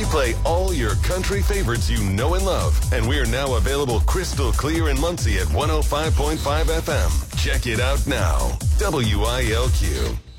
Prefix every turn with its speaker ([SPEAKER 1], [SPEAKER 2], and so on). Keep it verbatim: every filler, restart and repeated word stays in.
[SPEAKER 1] We play all your country favorites you know and love, and we're now available crystal clear in Muncie at one oh five point five F M. Check it out now. W I L Q.